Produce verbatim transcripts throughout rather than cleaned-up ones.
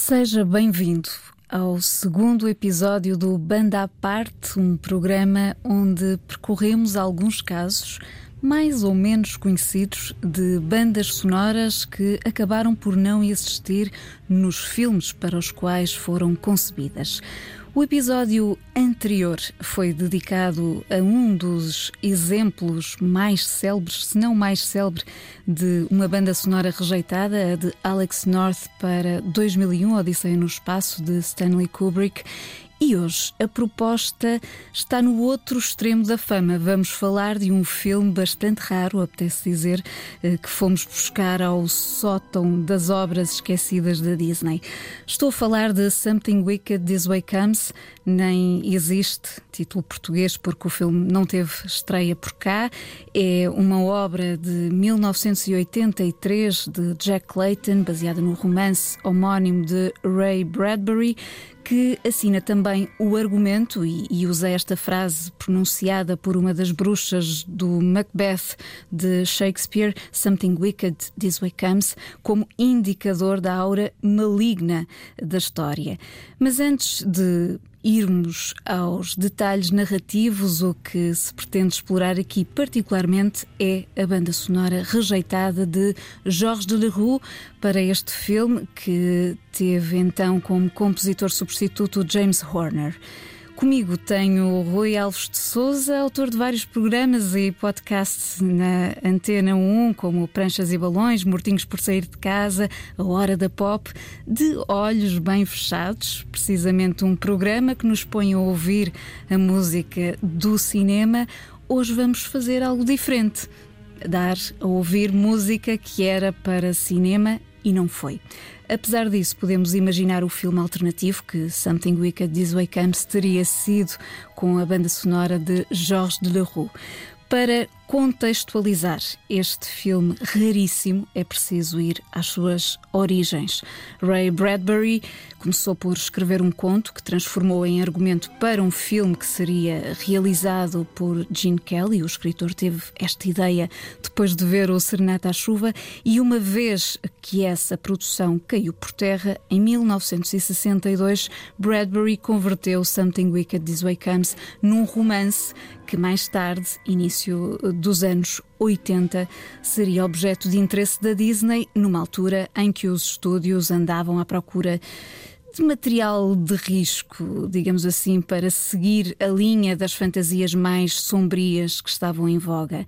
Seja bem-vindo ao segundo episódio do Banda à Parte, um programa onde percorremos alguns casos mais ou menos conhecidos de bandas sonoras que acabaram por não existir nos filmes para os quais foram concebidas. O episódio anterior foi dedicado a um dos exemplos mais célebres, se não mais célebre, de uma banda sonora rejeitada, a de Alex North para dois mil e um, Odisseia no Espaço, de Stanley Kubrick. E hoje a proposta está no outro extremo da fama. Vamos falar de um filme bastante raro, apetece dizer, que fomos buscar ao sótão das obras esquecidas da Disney. Estou a falar de Something Wicked This Way Comes. Nem existe título português porque o filme não teve estreia por cá. É uma obra de mil novecentos e oitenta e três de Jack Clayton, baseada no romance homónimo de Ray Bradbury, que assina também o argumento e, e usa esta frase pronunciada por uma das bruxas do Macbeth de Shakespeare, Something Wicked This Way Comes, como indicador da aura maligna da história. Mas antes de irmos aos detalhes narrativos, o que se pretende explorar aqui particularmente é a banda sonora rejeitada de Georges Delerue para este filme, que teve então como compositor substituto James Horner. Comigo tenho o Rui Alves de Souza, autor de vários programas e podcasts na Antena um, como Pranchas e Balões, Mortinhos por Sair de Casa, A Hora da Pop, De Olhos Bem Fechados, precisamente um programa que nos põe a ouvir a música do cinema. Hoje vamos fazer algo diferente, dar a ouvir música que era para cinema e não foi. Apesar disso, podemos imaginar o filme alternativo que Something Wicked This Way Comes teria sido com a banda sonora de Georges Delerue. Para contextualizar este filme raríssimo, é preciso ir às suas origens. Ray Bradbury começou por escrever um conto que transformou em argumento para um filme que seria realizado por Gene Kelly. O escritor teve esta ideia depois de ver o Serenata à Chuva, e uma vez que essa produção caiu por terra, em mil novecentos e sessenta e dois, Bradbury converteu Something Wicked This Way Comes num romance que mais tarde, início dos anos oitenta, seria objeto de interesse da Disney, numa altura em que os estúdios andavam à procura de material de risco, digamos assim, para seguir a linha das fantasias mais sombrias que estavam em voga.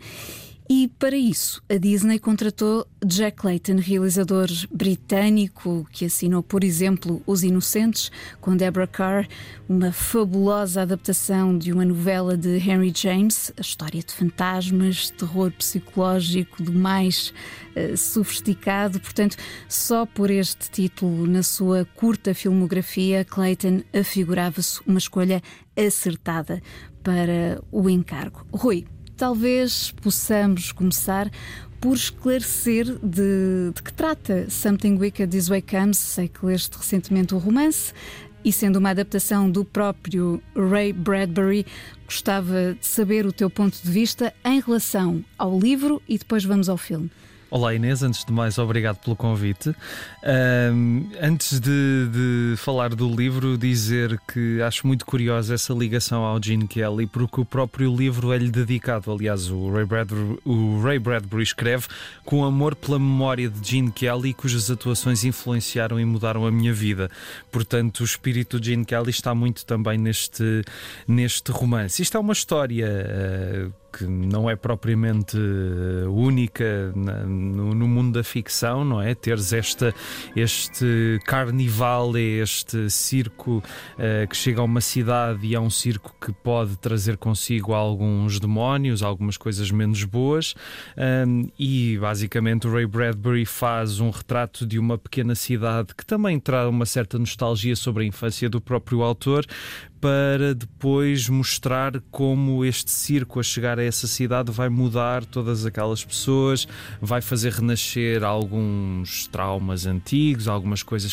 E para isso a Disney contratou Jack Clayton, realizador britânico que assinou, por exemplo, Os Inocentes, com Deborah Kerr, uma fabulosa adaptação de uma novela de Henry James, a história de fantasmas, terror psicológico do mais uh, sofisticado. Portanto, só por este título na sua curta filmografia, Clayton afigurava-se uma escolha acertada para o encargo. Rui, talvez possamos começar por esclarecer de, de que trata Something Wicked This Way Comes. Sei que leste recentemente o romance e, sendo uma adaptação do próprio Ray Bradbury, gostava de saber o teu ponto de vista em relação ao livro e depois vamos ao filme. Olá Inês, antes de mais obrigado pelo convite. Um, antes de, de falar do livro, dizer que acho muito curiosa essa ligação ao Gene Kelly, porque o próprio livro é-lhe dedicado. Aliás, o Ray Bradbury, o Ray Bradbury escreve com amor pela memória de Gene Kelly, cujas atuações influenciaram e mudaram a minha vida. Portanto, o espírito de Gene Kelly está muito também neste, neste romance. Isto é uma história uh, que não é propriamente única no, no mundo da ficção, não é? Teres esta, este carnival, este circo uh, que chega a uma cidade e é um circo que pode trazer consigo alguns demónios, algumas coisas menos boas, um, e basicamente o Ray Bradbury faz um retrato de uma pequena cidade que também traz uma certa nostalgia sobre a infância do próprio autor, para depois mostrar como este circo a chegar a essa cidade vai mudar todas aquelas pessoas, vai fazer renascer alguns traumas antigos, algumas coisas